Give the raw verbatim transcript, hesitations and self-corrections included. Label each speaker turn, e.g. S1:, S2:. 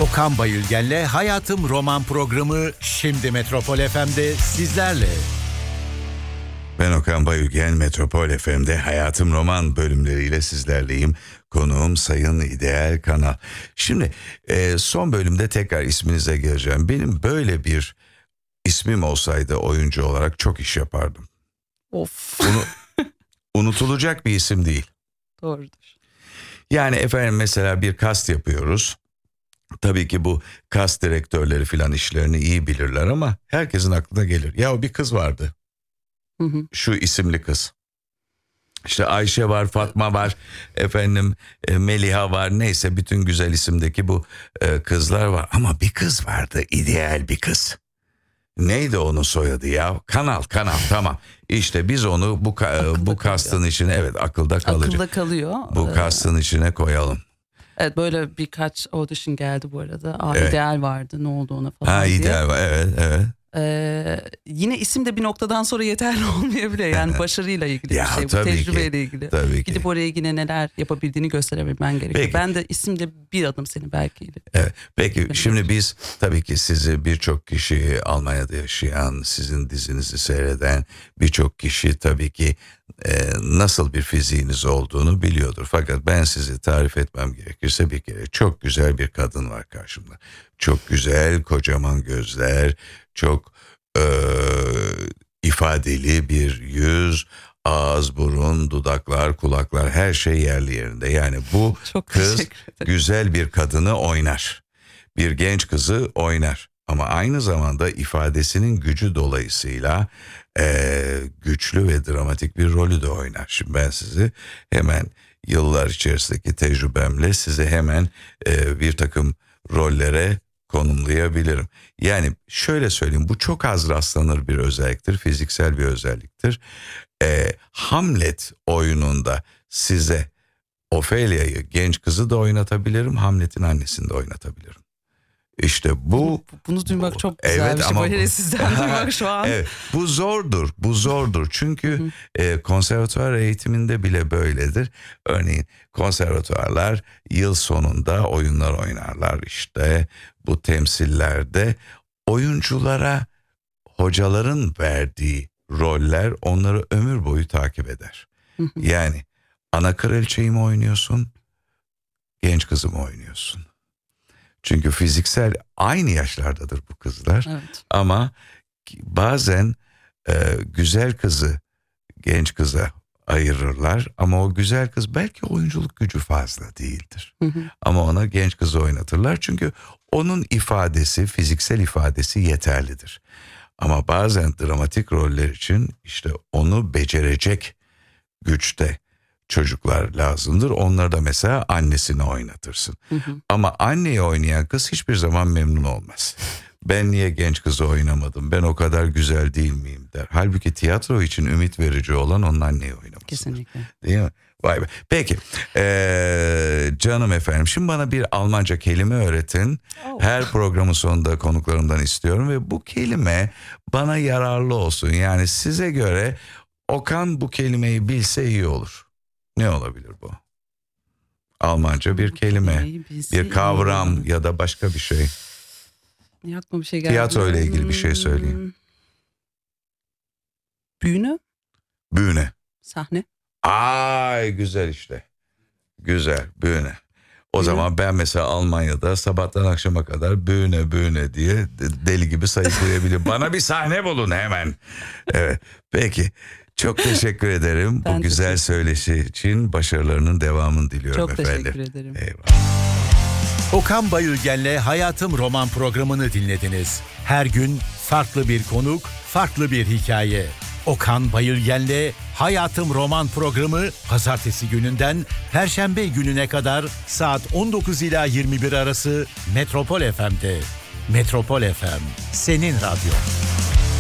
S1: Okan Bayülgen'le Hayatım Roman programı şimdi Metropol F M'de sizlerle.
S2: Ben Okan Bayülgen, Metropol F M'de Hayatım Roman bölümleriyle sizlerleyim. Konuğum Sayın İdeal Kanal. Şimdi e, son bölümde tekrar isminize geleceğim. Benim böyle bir ismim olsaydı oyuncu olarak çok iş yapardım.
S3: Of.
S2: Bunu unutulacak bir isim değil.
S3: Doğrudur.
S2: Yani efendim mesela bir kast yapıyoruz. Tabii ki bu kast direktörleri filan işlerini iyi bilirler ama herkesin aklına gelir. Ya o bir kız vardı.
S3: Hı hı.
S2: Şu isimli kız. İşte Ayşe var, Fatma var, efendim e, Meliha var, neyse bütün güzel isimdeki bu e, kızlar var. Ama bir kız vardı, ideal bir kız. Neydi onun soyadı ya? Kanal, Kanal, tamam. İşte biz onu bu ka- bu kastın içine, evet, akılda kalacak.
S3: Akılda kalıyor.
S2: Bu kastın içine koyalım.
S3: Evet, böyle birkaç audition geldi bu arada. Aa,
S2: Evet.
S3: ideal vardı, ne oldu ona falan
S2: Ha,
S3: diye.
S2: ideal var, evet, evet.
S3: Ee, yine isim de bir noktadan sonra yeterli olmayabiliyor. Yani başarıyla ilgili
S2: Ya,
S3: bir şey bu,
S2: tabii
S3: tecrübeyle
S2: ki,
S3: ilgili.
S2: tabii ki.
S3: Gidip oraya yine neler yapabildiğini gösterebilmen gerekiyor.
S2: Peki.
S3: Ben de isimde bir adım seni belki.
S2: Evet. Peki şimdi biz tabii ki sizi birçok kişi, Almanya'da yaşayan, sizin dizinizi seyreden birçok kişi tabii ki e, nasıl bir fiziğiniz olduğunu biliyordur. Fakat ben sizi tarif etmem gerekirse bir kere çok güzel bir kadın var karşımda. Çok güzel, kocaman gözler, çok e, ifadeli bir yüz, ağız, burun, dudaklar, kulaklar, her şey yerli yerinde. Yani bu
S3: Çok
S2: kız
S3: teşekkür ederim.
S2: güzel bir kadını oynar. Bir genç kızı oynar. Ama aynı zamanda ifadesinin gücü dolayısıyla eee, güçlü ve dramatik bir rolü de oynar. Şimdi ben sizi hemen yıllar içerisindeki tecrübemle size hemen eee, bir takım rollere konumlayabilirim. Yani şöyle söyleyeyim, bu çok az rastlanır bir özelliktir, fiziksel bir özelliktir. Eee, Hamlet oyununda size Ophelia'yı, genç kızı da oynatabilirim, Hamlet'in annesini de oynatabilirim. İşte bu...
S3: Bunu duymak
S2: bu-
S3: çok güzel
S2: evet,
S3: bir şey.
S2: ama
S3: Bu
S2: bu-
S3: hele sizden duymak şu an.
S2: Evet, bu zordur, bu zordur. Çünkü e, konservatuvar eğitiminde bile böyledir. Örneğin konservatuvarlar yıl sonunda oyunlar oynarlar işte. Bu temsillerde oyunculara hocaların verdiği roller onları ömür boyu takip eder. Yani ana kraliçeyi mi oynuyorsun, genç kızı mı oynuyorsun? Çünkü fiziksel aynı yaşlardadır bu kızlar.
S3: Evet.
S2: Ama bazen e, güzel kızı genç kıza ayırırlar. Ama o güzel kız belki oyunculuk gücü fazla değildir.
S3: Hı hı.
S2: Ama ona genç kızı oynatırlar. Çünkü onun ifadesi, fiziksel ifadesi yeterlidir. Ama bazen dramatik roller için işte onu becerecek güçte çocuklar lazımdır. Onları da mesela annesini oynatırsın.
S3: Hı hı.
S2: Ama anneyi oynayan kız hiçbir zaman memnun olmaz. Ben niye genç kızı oynamadım? Ben o kadar güzel değil miyim der. Halbuki tiyatro için ümit verici olan onun anneyi oynamasıdır.
S3: Kesinlikle.
S2: Değil mi? Vay be. Peki. Ee, canım efendim, şimdi bana bir Almanca kelime öğretin.
S3: Oh.
S2: Her programın sonunda konuklarımdan istiyorum ve bu kelime bana yararlı olsun. Yani size göre Okan bu kelimeyi bilse iyi olur. Ne olabilir bu? Almanca bir kelime,
S3: kelimeyi bilse
S2: bir kavram
S3: iyi olur.
S2: ya da başka bir şey.
S3: Niye aklıma bir şey geldi?
S2: Tiyatro ile ilgili bir şey
S3: Hmm.
S2: söyleyin.
S3: Bühne,
S2: Bühne.
S3: sahne.
S2: Ay güzel işte. Güzel, bühne. O
S3: Bühne.
S2: zaman ben mesela Almanya'da sabahtan akşama kadar bühne bühne diye de- deli gibi sayıklayabilirim. Bana bir sahne bulun hemen. Evet, peki. Çok teşekkür ederim.
S3: Ben
S2: Bu güzel
S3: teşekkür
S2: söyleşi için başarılarının devamını diliyorum
S3: Çok
S2: efendim.
S3: teşekkür ederim.
S2: Eyvallah.
S1: Okan Bayülgen'le Hayatım Roman programını dinlediniz. Her gün farklı bir konuk, farklı bir hikaye. Okan Bayülgen'le Hayatım Roman programı pazartesi gününden perşembe gününe kadar saat on dokuz ila yirmi bir arası Metropol F M'de. Metropol F M, senin radyo.